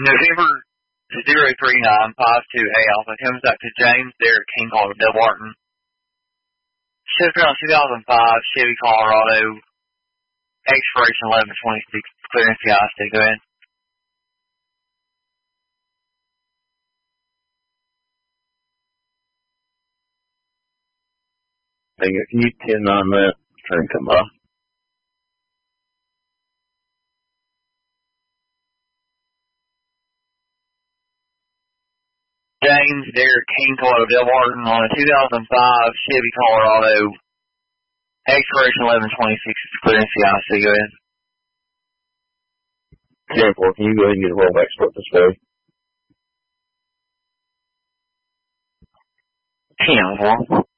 November 03952 Alpha comes back to James Derek King of Del Barton. Should have been on 2005 Chevy Colorado, expiration 11/26, clearance the IC. Go ahead. Hey, can you 10 on that? Trying to come off. James Derek King of Del Barton on a 2005 Chevy Colorado, expiration 11/26, clearance the IC. Go ahead. 10-4, can you go ahead and get a rollback start this way? 10-4.